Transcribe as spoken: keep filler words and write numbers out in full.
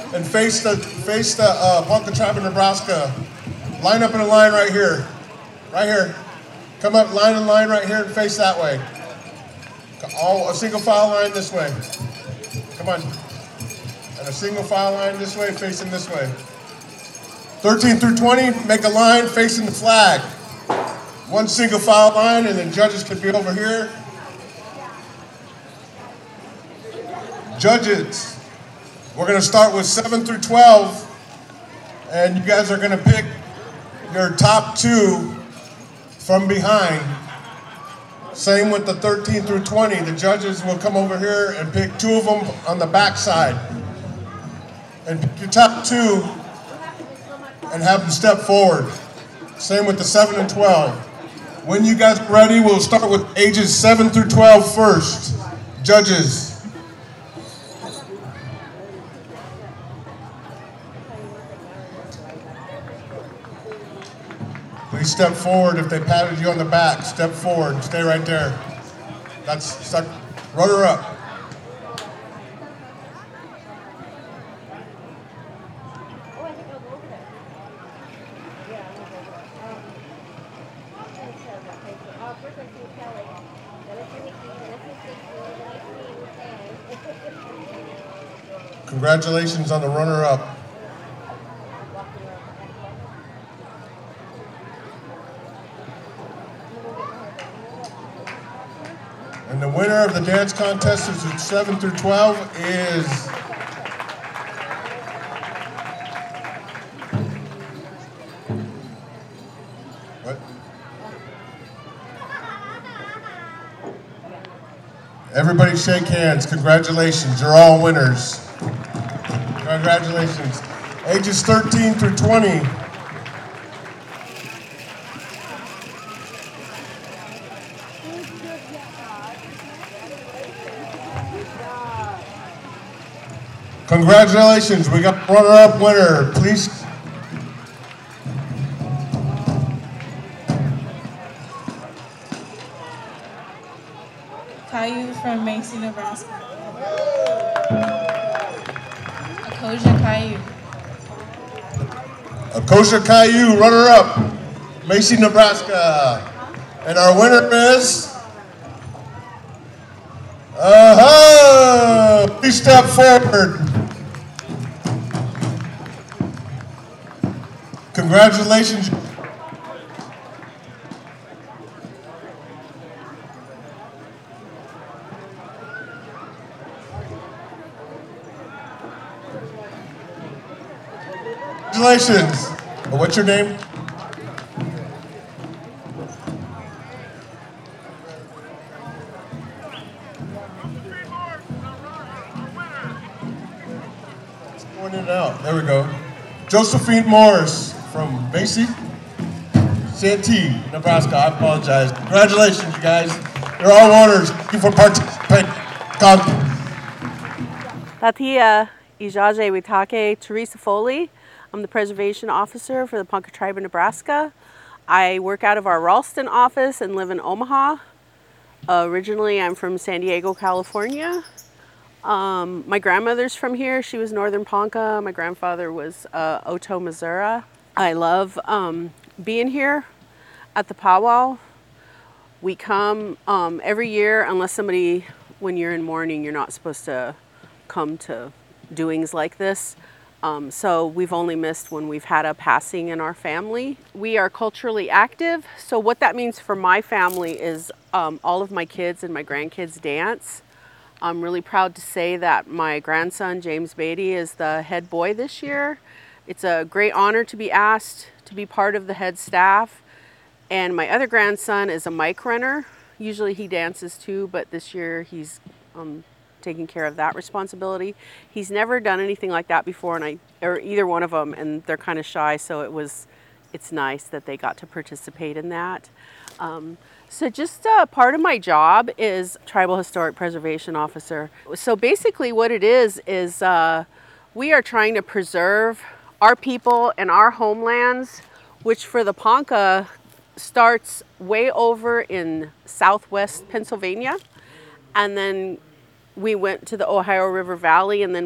and face the face the uh, Ponca tribe of Nebraska. Line up in a line right here, right here. Come up, line in line right here, and face that way. All a single file line this way. Come on, and a single file line this way, facing this way. thirteen through twenty, make a line facing the flag. One single file line, and then judges can be over here. Judges, we're gonna start with seven through twelve, and you guys are gonna pick your top two from behind. Same with the thirteen through twenty. The judges will come over here and pick two of them on the back side. And pick your top two and have them step forward. Same with the seven and twelve. When you guys are ready, we'll start with ages seven through twelve first. Judges. Please step forward. If they patted you on the back, step forward. Stay right there. That's start, runner up. Congratulations on the runner up. And the winner of the dance contest is seven through twelve is what? Everybody shake hands. Congratulations. You're all winners. Congratulations. Ages thirteen through twenty. Congratulations, we got runner-up winner, please. Caillou from Macy, Nebraska. Akosia Caillou. Akosia Caillou, runner-up, Macy, Nebraska. And our winner is... Uh-huh! Please step forward. Congratulations. Congratulations. What's your name? Point it out. There we go. Josephine Morris from Macy, Santee, Nebraska. I apologize. Congratulations, you guys. You're all winners. Thank you for participating. Tatia Ijaje Witake, Teresa Foley. I'm the preservation officer for the Ponca tribe of Nebraska. I work out of our Ralston office and live in Omaha. Uh, originally, I'm from San Diego, California. Um, my grandmother's from here. She was Northern Ponca. My grandfather was uh, Oto, Missouri. I love um, being here at the powwow. We come um, every year, unless somebody, when you're in mourning, you're not supposed to come to doings like this. Um, so we've only missed when we've had a passing in our family. We are culturally active. So what that means for my family is um, all of my kids and my grandkids dance. I'm really proud to say that my grandson, James Beatty, is the head boy this year. It's a great honor to be asked to be part of the head staff. And my other grandson is a mic runner. Usually he dances too, but this year he's um, taking care of that responsibility. He's never done anything like that before, and I, or either one of them, and they're kind of shy, so it was, it's nice that they got to participate in that. Um, So just uh, part of my job is Tribal Historic Preservation Officer. So basically what it is, is uh, we are trying to preserve our people and our homelands, which for the Ponca starts way over in southwest Pennsylvania. And then we went to the Ohio River Valley, and then